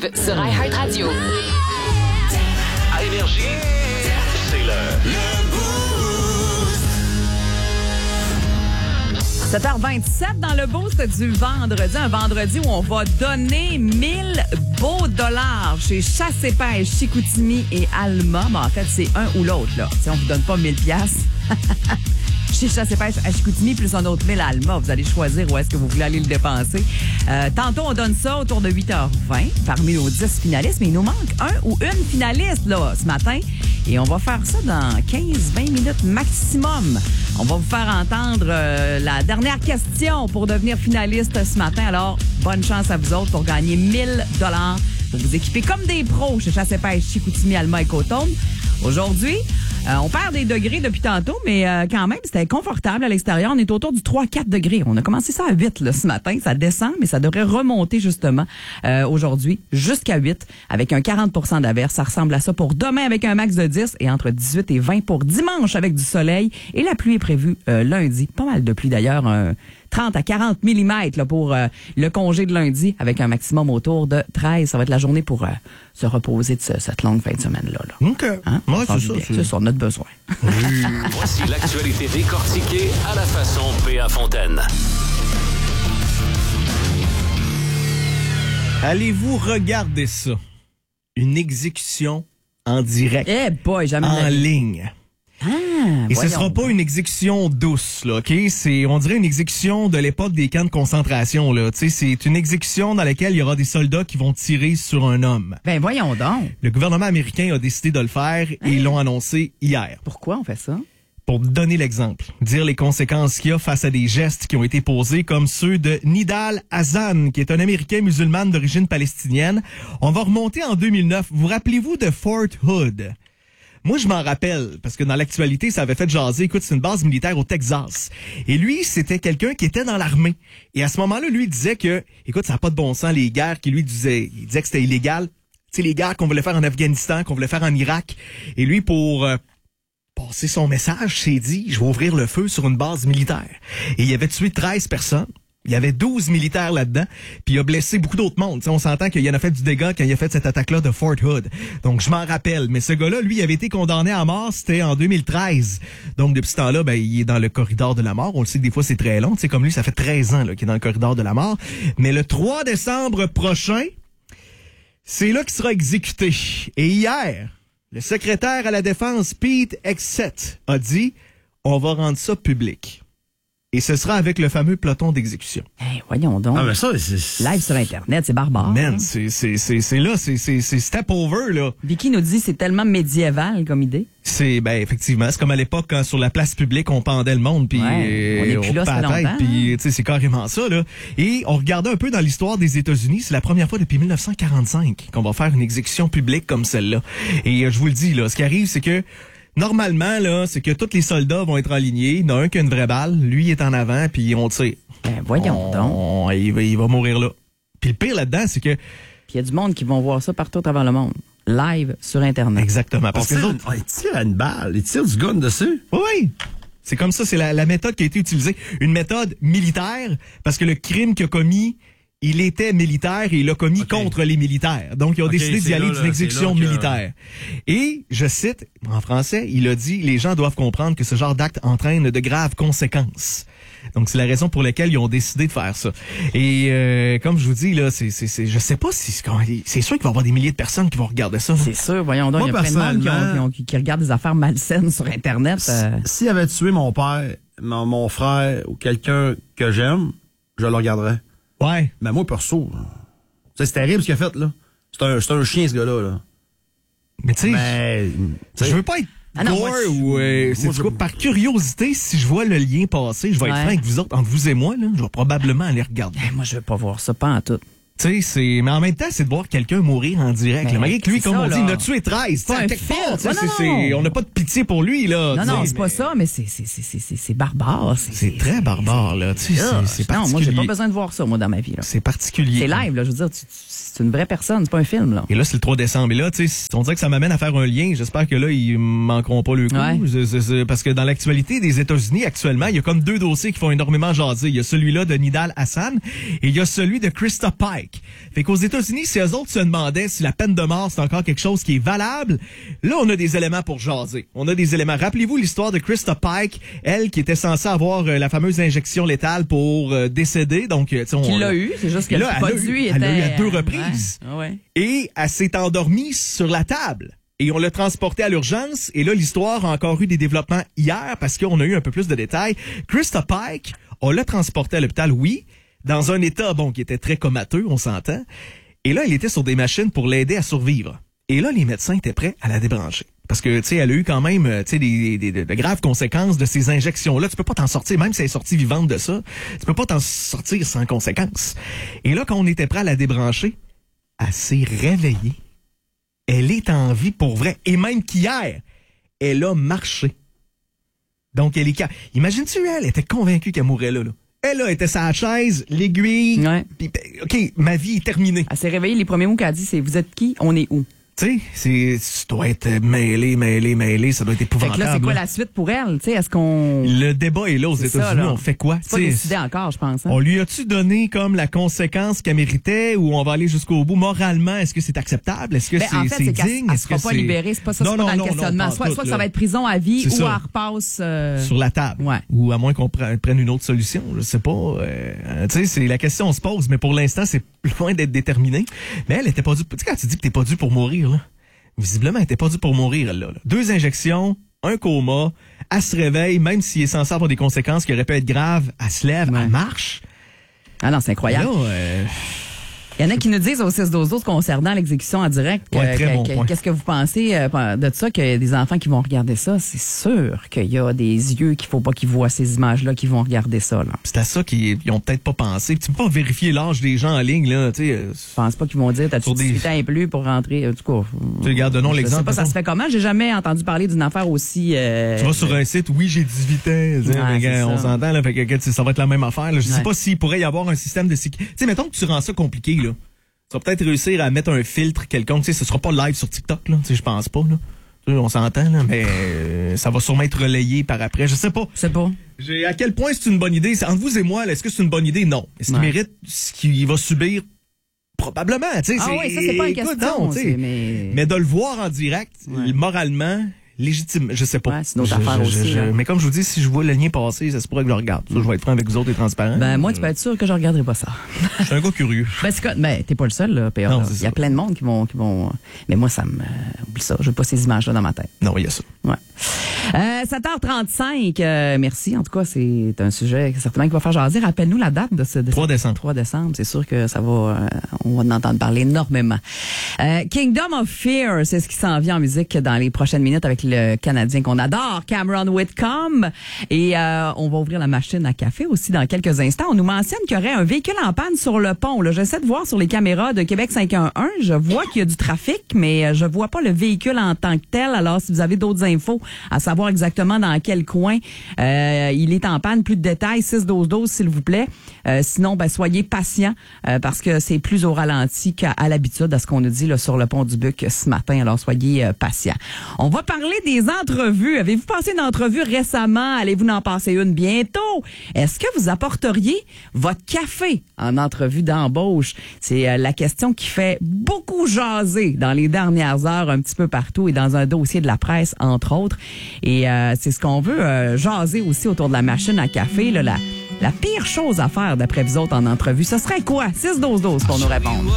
live sur iHeartRadio. À Énergie, c'est le 7h27 dans le boost du vendredi. Un vendredi où on va donner 1000 beaux dollars chez Chasse et Pêche, Chicoutimi et Alma. Mais en fait, c'est un ou l'autre, là. Si on vous donne pas 1000 piastres. Chez Chasse et Pêche à Chicoutimi, plus un autre 1000 à Alma. Vous allez choisir où est-ce que vous voulez aller le dépenser. Tantôt, on donne ça autour de 8h20 parmi nos 10 finalistes. Mais il nous manque un ou une finaliste là, ce matin. Et on va faire ça dans 15-20 minutes maximum. On va vous faire entendre la dernière question pour devenir finaliste ce matin. Alors, bonne chance à vous autres pour gagner 1000 $ pour vous équiper comme des pros chez Chasse et Pêche, Chicoutimi, Alma et Côte-Aude. Aujourd'hui, on perd des degrés depuis tantôt, mais quand même, c'était confortable à l'extérieur. On est autour du 3-4 degrés. On a commencé ça à 8 là, ce matin. Ça descend, mais ça devrait remonter justement aujourd'hui jusqu'à 8 avec un 40 d'averse. Ça ressemble à ça pour demain avec un max de 10 et entre 18 et 20 pour dimanche avec du soleil. Et la pluie est prévue lundi. Pas mal de pluie d'ailleurs. 30 à 40 mm là, pour le congé de lundi avec un maximum autour de 13. Ça va être la journée pour se reposer de cette longue fin de semaine-là. Là. OK. Hein? Ouais, c'est ça. C'est ça, on a besoin. Voici l'actualité décortiquée à la façon P.A. Fontaine. Allez-vous regarder ça? Une exécution en direct. Eh boy, jamais en ligne. Et ce sera pas donc. une exécution douce, là, OK? On dirait une exécution de l'époque des camps de concentration, là. Tu sais, c'est une exécution dans laquelle il y aura des soldats qui vont tirer sur un homme. Ben voyons donc. Le gouvernement américain a décidé de le faire et ils l'ont annoncé hier. Pourquoi on fait ça? Pour donner l'exemple, dire les conséquences qu'il y a face à des gestes qui ont été posés comme ceux de Nidal Hasan, qui est un Américain musulman d'origine palestinienne. On va remonter en 2009. Vous rappelez-vous de Fort Hood? Moi, je m'en rappelle, parce que dans l'actualité, ça avait fait jaser. Écoute, c'est une base militaire au Texas. Et lui, c'était quelqu'un qui était dans l'armée. Et à ce moment-là, lui, il disait que, écoute, ça n'a pas de bon sens, les guerres qu'il lui disait. Il disait que c'était illégal. Tu sais, les guerres qu'on voulait faire en Afghanistan, qu'on voulait faire en Irak. Et lui, pour passer son message, s'est dit, je vais ouvrir le feu sur une base militaire. Et il avait tué 13 personnes. Il y avait 12 militaires là-dedans, puis il a blessé beaucoup d'autres mondes. T'sais, on s'entend qu'il en a fait du dégât quand il a fait cette attaque-là de Fort Hood. Donc, je m'en rappelle. Mais ce gars-là, lui, il avait été condamné à mort, c'était en 2013. Donc, depuis ce temps-là, ben, il est dans le corridor de la mort. On le sait que des fois, c'est très long. T'sais, comme lui, ça fait 13 ans là, qu'il est dans le corridor de la mort. Mais le 3 décembre prochain, c'est là qu'il sera exécuté. Et hier, le secrétaire à la Défense, Pete Hegseth, a dit « On va rendre ça public ». Et ce sera avec le fameux peloton d'exécution. Hey, voyons donc. Ah, mais ça, c'est... Live sur Internet, c'est barbare. Man, hein? c'est là, c'est step over, là. Vicky nous dit c'est tellement médiéval comme idée. Ben, effectivement, c'est comme à l'époque, quand sur la place publique, on pendait le monde, puis Ouais, on est plus là, ça fait longtemps, puis, tu sais, c'est carrément ça, là. Et on regardait un peu dans l'histoire des États-Unis, c'est la première fois depuis 1945 qu'on va faire une exécution publique comme celle-là. Et je vous le dis, là, ce qui arrive, c'est que normalement, là, c'est que tous les soldats vont être alignés. Il y en a un qui a une vraie balle. Lui, il est en avant, puis on tire. Ben, voyons donc. Il va mourir là. Puis le pire là-dedans, c'est que... Puis il y a du monde qui vont voir ça partout à travers le monde. Live sur Internet. Exactement. Parce que les autres... il tire à une balle, il tire du gun dessus. Oui. C'est comme ça, c'est la méthode qui a été utilisée. Une méthode militaire, parce que le crime qu'il a commis... Il était militaire et il l'a commis contre les militaires. Donc, ils ont décidé d'y aller d'une exécution militaire. Et, je cite, en français, il a dit « Les gens doivent comprendre que ce genre d'acte entraîne de graves conséquences. » Donc, c'est la raison pour laquelle ils ont décidé de faire ça. Et comme je vous dis, là, je sais pas si... C'est sûr qu'il va y avoir des milliers de personnes qui vont regarder ça. C'est sûr, voyons donc. Moi, il y a plein de monde qui regardent des affaires malsaines sur Internet. S'il avait tué mon père, mon frère ou quelqu'un que j'aime, je le regarderais. Ouais. Mais moi, perso, c'est terrible ce qu'il a fait, là. C'est un chien, ce gars-là, là. Mais tu sais, je veux pas être gore ou par curiosité, si je vois le lien passer, je vais être franc avec vous autres, entre vous et moi, là, je vais probablement aller regarder. Moi, je veux pas voir ça, pas en tout. Tu sais, mais en même temps, c'est de voir quelqu'un mourir en direct. Mais malgré que lui, comme ça, on dit, là. il a tué 13. Pas un film. On n'a pas de pitié pour lui, là. Non, c'est pas ça, mais c'est barbare. C'est très barbare, là. Tu sais, c'est particulier. Non, moi, j'ai pas besoin de voir ça, moi, dans ma vie, là. C'est particulier. C'est live, là. Je veux dire, c'est une vraie personne, c'est pas un film, là. Et là, c'est le 3 décembre. Et là, tu sais, on dirait que ça m'amène à faire un lien. J'espère que là, ils manqueront pas le coup. Ouais. Parce que dans l'actualité des États-Unis, actuellement, il y a comme deux dossiers qui font énormément jaser. Il y a celui-là de Nidal Hasan et il y a celui de Krista Pike. Pike. Fait qu'aux États-Unis, si eux autres se demandaient si la peine de mort, c'est encore quelque chose qui est valable, là, on a des éléments pour jaser. On a des éléments. Rappelez-vous l'histoire de Krista Pike, elle qui était censée avoir la fameuse injection létale pour décéder. Donc, Qui l'a eu, c'est juste que le produit était... Elle l'a eu à 2 reprises. Ouais. Et elle s'est endormie sur la table. Et on l'a transportée à l'urgence. Et là, l'histoire a encore eu des développements hier parce qu'on a eu un peu plus de détails. Krista Pike, on l'a transportée à l'hôpital, oui, dans un état, qui était très comateux, on s'entend. Et là, elle était sur des machines pour l'aider à survivre. Et là, les médecins étaient prêts à la débrancher. Parce que, tu sais, elle a eu quand même, de graves conséquences de ces injections-là. Tu peux pas t'en sortir, même si elle est sortie vivante de ça. Tu peux pas t'en sortir sans conséquences. Et là, quand on était prêt à la débrancher, elle s'est réveillée. Elle est en vie pour vrai. Et même qu'hier, elle a marché. Donc, elle est... Imagine-tu, elle était convaincue qu'elle mourrait là. Elle a été sa chaise, l'aiguille. Ouais. Puis, OK, ma vie est terminée. Elle s'est réveillée, les premiers mots qu'elle a dit, c'est « Vous êtes qui? On est où? » Tu sais, tu dois être mêlé, ça doit être Fait épouvantable. que là, c'est quoi la suite pour elle? Tu sais, est-ce qu'on... Le débat est là aux C'est États-Unis. ça, là. On fait quoi? C'est pas décidé encore, je pense. Hein? On lui a-tu donné comme la conséquence qu'elle méritait ou on va aller jusqu'au bout? Moralement, est-ce que c'est acceptable? Est-ce que En fait, c'est digne? qu'elle Est-ce que sera pas libérée. C'est pas ça, c'est pas dans le questionnement. Soit que ça va être prison à vie C'est ou ça. elle repasse... sur la table. Ouais. Ou à moins qu'on prenne une autre solution. Je sais pas. Tu sais, c'est la question on se pose, mais pour l'instant, c'est loin d'être déterminé. Mais elle était pas due. Tu sais, quand tu dis que t'es pas due pour mourir, là, visiblement, elle était pas due pour mourir, elle, là. 2 injections, un coma, elle se réveille, même s'il est censé avoir des conséquences qui auraient pu être graves, elle se lève, elle marche. Ah non, c'est incroyable. Là, Il y en a qui nous disent au 6-12-12 concernant l'exécution en direct, très bon point. qu'est-ce que vous pensez de ça, qu'il y a des enfants qui vont regarder ça? C'est sûr qu'il y a des yeux qu'il faut pas qu'ils voient ces images-là qui vont regarder ça. Là. c'est à ça qu'ils ont peut-être pas pensé. Tu peux pas vérifier l'âge des gens en ligne, là, tu sais. Je pense pas qu'ils vont dire t'as-tu Sur des- 18 ans et plus pour rentrer. En tout cas, Tu regardes, donnons je l'exemple. sais pas ça mettons. se fait comment. J'ai jamais entendu parler d'une affaire aussi... Tu vas sur un site, oui, j'ai 18 ans. Ouais, c'est On ça. s'entend, là, fait que ça va être la même affaire. Là. Je sais Ouais. pas s'il pourrait y avoir un système de sécurité. Tu sais, mettons que tu rends ça compliqué, là. Tu vas peut-être réussir à mettre un filtre quelconque. Tu sais, ce sera pas live sur TikTok, là. Tu sais, je pense pas, là. Tu sais, on s'entend, là, mais ça va sûrement être relayé par après. Je sais pas. Je sais pas. À quel point c'est une bonne idée? Entre vous et moi, là, est-ce que c'est une bonne idée? Non. Est-ce qu'il Ouais. mérite ce qu'il va subir? Probablement. Tu sais, Ah oui, ça, c'est pas une écoute, question. non, tu sais. Mais de le voir en direct, Ouais. moralement, légitime, je sais pas. Ouais, c'est une autre affaire aussi, là. Mais comme je vous dis, si je vois le lien passer, ça se pourrait que je le regarde. Ça, je vais être franc avec vous autres et transparent. Ben, moi, tu peux être sûr que je regarderai pas ça. Je suis un gars curieux. Ben, t'es pas le seul, là, PA. Non, là. c'est Il y a ça. plein de monde qui vont. Mais moi, ça me. Oublie ça. Je veux pas ces images-là dans ma tête. Non, il y a ça. Ouais. 7h35. Merci. En tout cas, c'est un sujet certainement qui va faire jaser. Rappelle-nous la date de ce 3 décembre. 3 décembre. C'est sûr que ça va. On va en entendre parler énormément. Kingdom of Fear, c'est ce qui s'en vient en musique dans les prochaines minutes avec le Canadien qu'on adore, Cameron Whitcomb. Et on va ouvrir la machine à café aussi dans quelques instants. On nous mentionne qu'il y aurait un véhicule en panne sur le pont. Là, j'essaie de voir sur les caméras de Québec 511. Je vois qu'il y a du trafic, mais je vois pas le véhicule en tant que tel. Alors, si vous avez d'autres infos à savoir exactement dans quel coin il est en panne, plus de détails, 6-12-12, s'il vous plaît. Sinon, ben, soyez patients parce que c'est plus au ralenti qu'à l'habitude à ce qu'on nous dit là, sur le pont du Buc ce matin. Alors, soyez patients. On va parler des entrevues. Avez-vous passé une entrevue récemment? Allez-vous en passer une bientôt? Est-ce que vous apporteriez votre café en entrevue d'embauche? C'est la question qui fait beaucoup jaser dans les dernières heures un petit peu partout et dans un dossier de la presse, entre autres. Et c'est ce qu'on veut jaser aussi autour de la machine à café. Là, la pire chose à faire, d'après vous autres, en entrevue, ce serait quoi? 6-12-12 pour nous répondre.